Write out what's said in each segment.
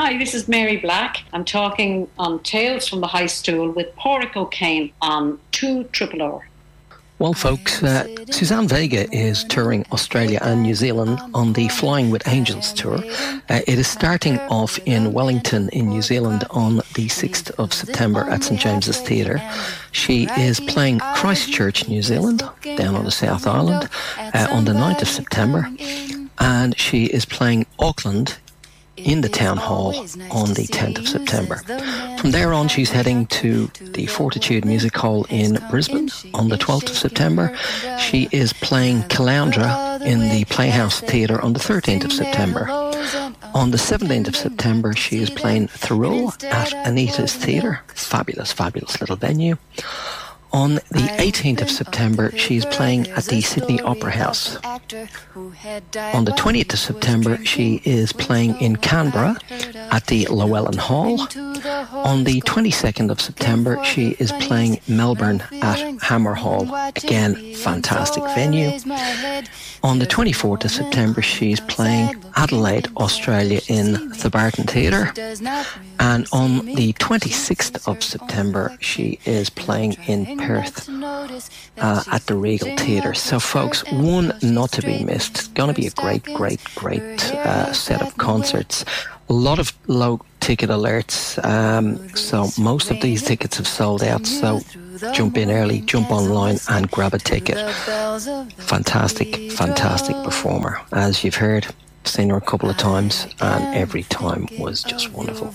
Hi, this is Mary Black. I'm talking on Tales from the High Stool with Pádraig O'Kane on 2RRR. Well, folks, Suzanne Vega is touring Australia and New Zealand on the Flying with Angels tour. It is starting off in Wellington in New Zealand on the 6th of September at St James's Theatre. She is playing Christchurch, New Zealand, down on the South Island, on the 9th of September. And she is playing Auckland in the Town Hall on the 10th of September. From there on, she's heading to the Fortitude Music Hall in Brisbane on the 12th of September. She is playing Caloundra in the Playhouse Theatre on the 13th of September. On the 17th of September, she is playing Thirroul at Anita's Theatre. Fabulous, fabulous little venue. On the 18th of September, she is playing at the Sydney Opera House. On the 20th of September, she is playing in Canberra at the Llewellyn Hall. On the 22nd of September, she is playing Melbourne at Hammer Hall. Again, fantastic venue. On the 24th of September, she's playing Adelaide, Australia in the Barton Theatre. And on the 26th of September, she is playing in Perth at the Regal Theatre. So, folks, one not to be missed. It's going to be a great set of concerts. A lot of low ticket alerts. So most of these tickets have sold out. So jump in early, jump online and grab a ticket. Fantastic, fantastic performer. As you've heard, seen her a couple of times and every time was just wonderful.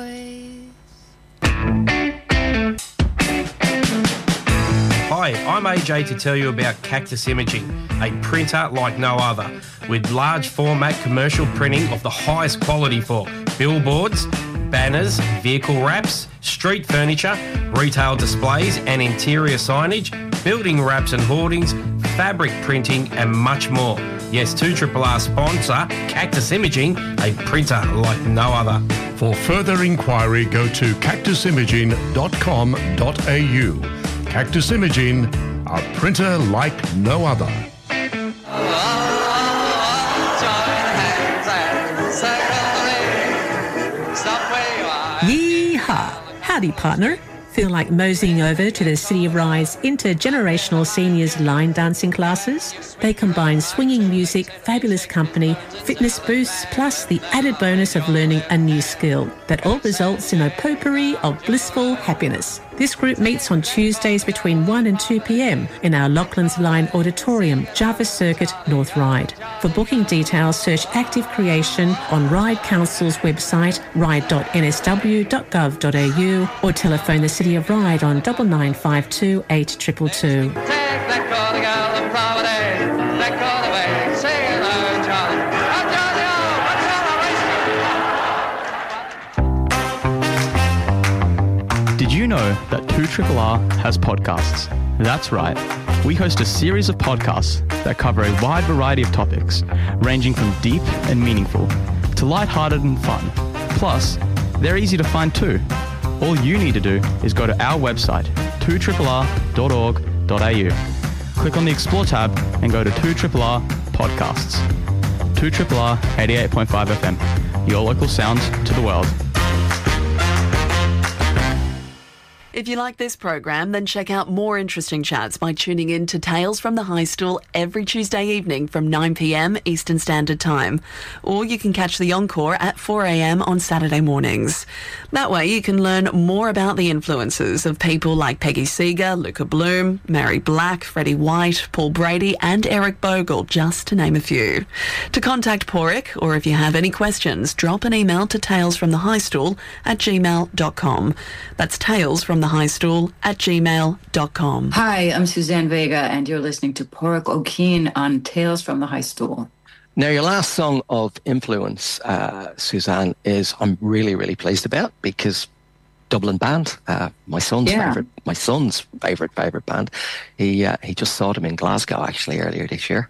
Hi, I'm AJ to tell you about Cactus Imaging, a printer like no other, with large format commercial printing of the highest quality for billboards, banners, vehicle wraps, street furniture, retail displays and interior signage, building wraps and hoardings, fabric printing and much more. Yes, 2RRR sponsor Cactus Imaging, a printer like no other. For further inquiry, go to cactusimaging.com.au. Cactus Imaging, a printer like no other. Yeehaw! Howdy, partner. Feel like moseying over to the City of Ryde's intergenerational seniors line dancing classes? They combine swinging music, fabulous company, fitness boosts, plus the added bonus of learning a new skill that all results in a potpourri of blissful happiness. This group meets on Tuesdays between 1 and 2 p.m. in our Lachlan's Line Auditorium, Jarvis Circuit, North Ryde. For booking details, search Active Creation on Ryde Council's website, ryde.nsw.gov.au, or telephone the City of Ryde on 9952 8222. Did you know that 2RRR has podcasts? That's right. We host a series of podcasts that cover a wide variety of topics, ranging from deep and meaningful to lighthearted and fun. Plus, they're easy to find too. All you need to do is go to our website, 2RRR.org.au. Click on the Explore tab and go to 2RRR Podcasts. 2RRR 88.5 FM, your local sound to the world. If you like this program, then check out more interesting chats by tuning in to Tales from the High Stool every Tuesday evening from 9 p.m. Eastern Standard Time. Or you can catch the encore at 4 a.m. on Saturday mornings. That way you can learn more about the influences of people like Peggy Seeger, Luca Bloom, Mary Black, Freddie White, Paul Brady and Eric Bogle, just to name a few. To contact Pádraig, or if you have any questions, drop an email to talesfromthehighstool@gmail.com. That's talesfromthehighstool@gmail.com. Hi, I'm Suzanne Vega, and you're listening to Pádraig O'Kane on Tales from the High Stool. Now, your last song of influence, Suzanne, is I'm really, really pleased about because Dublin band, my son's favorite band. He just saw them in Glasgow actually earlier this year.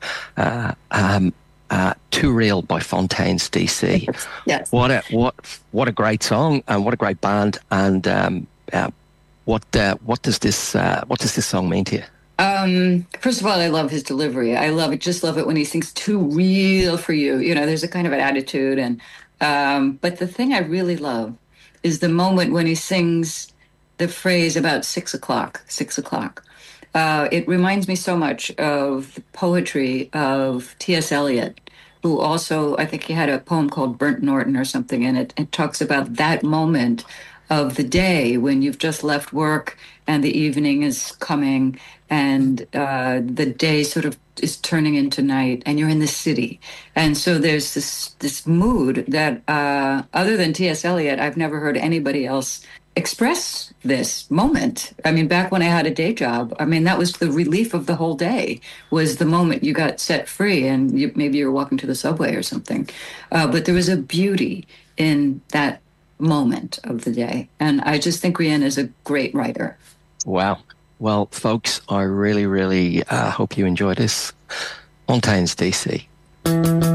Too Real by Fontaines DC. Yes. What a great song and what a great band. And what does this song mean to you? First of all, I love his delivery. I love it. Just love it when he sings "Too Real for You." You know, there's a kind of an attitude and But the thing I really love is the moment when he sings the phrase about 6 o'clock, 6 o'clock. It reminds me so much of the poetry of T.S. Eliot, who also, I think he had a poem called Burnt Norton or something in it. It talks about that moment of the day when you've just left work and the evening is coming and the day sort of is turning into night and you're in the city. And so there's this mood that other than T.S. Eliot, I've never heard anybody else express this moment. I mean, back when I had a day job, I mean, that was the relief of the whole day, was the moment you got set free and maybe you were walking to the subway or something. But there was a beauty in that moment of the day. And I just think Rian is a great writer. Wow. Well, folks, I really, really hope you enjoy this. Montaigne's DC.